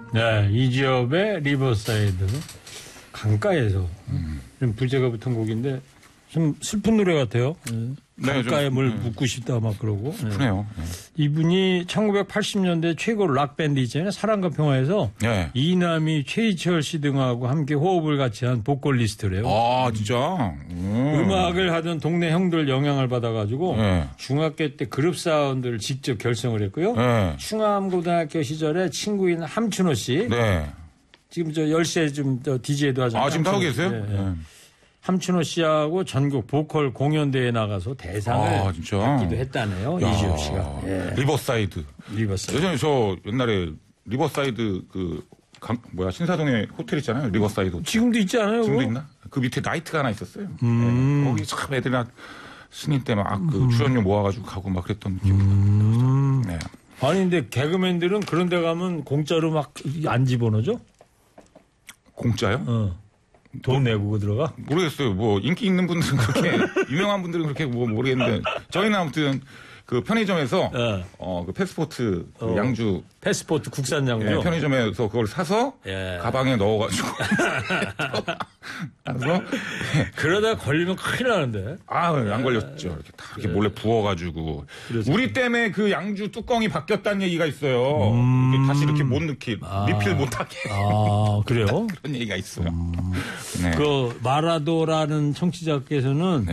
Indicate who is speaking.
Speaker 1: 네, 이지엽의 리버사이드. 강가에서. 좀 부제가 붙은 곡인데 좀 슬픈 노래 같아요. 강가에 뭘 묻고 싶다 막 그러고.
Speaker 2: 슬프네요.
Speaker 1: 이분이 1980년대 최고 락밴드 있잖아요. 사랑과 평화에서 이남희, 최희철 씨 등하고 함께 호흡을 같이 한 보컬리스트래요.
Speaker 2: 아, 진짜?
Speaker 1: 음악을 하던 동네 형들 영향을 받아가지고 중학교 때 그룹 사운드를 직접 결성을 했고요. 충암고등학교 시절에 친구인 함춘호 씨. 지금 저 10시에 좀 DJ도 하잖아요.
Speaker 2: 아, 지금 하고 계세요?
Speaker 1: 함춘호 씨하고 전국 보컬 공연대회에 나가서 대상을 받기도 했다네요. 이지엽 씨가.
Speaker 2: 리버사이드. 예전에 저 옛날에 리버사이드 신사동에 호텔 있잖아요. 리버사이드 호텔.
Speaker 1: 지금도 있지 않아요?
Speaker 2: 지금도 있나? 그 밑에 나이트가 하나 있었어요. 거기 참 애들이나 신인 때 막 출연료 모아가지고 가고 막 그랬던 기억이 납니다.
Speaker 1: 아니 근데 개그맨들은 그런 데 가면 공짜로 막 안 집어넣죠?
Speaker 2: 공짜요?
Speaker 1: 돈 내고 들어가?
Speaker 2: 모르겠어요. 뭐 인기 있는 분들은 그렇게 유명한 분들은 그렇게 뭐 모르겠는데 저희는 아무튼 그 편의점에서 그 패스포트 그 양주
Speaker 1: 패스포트 국산 양주
Speaker 2: 편의점에서 그걸 사서 가방에 넣어가지고 그래서
Speaker 1: 그러다 걸리면 큰일 나는데.
Speaker 2: 안 걸렸죠. 이렇게 다 이렇게 몰래 부어가지고 우리 때문에 그 양주 뚜껑이 바뀌었다는 얘기가 있어요. 다시 이렇게 못 넣기 리필 못하게.
Speaker 1: 그래요?
Speaker 2: 그런 얘기가 있어요.
Speaker 1: 그 마라도라는 청취자께서는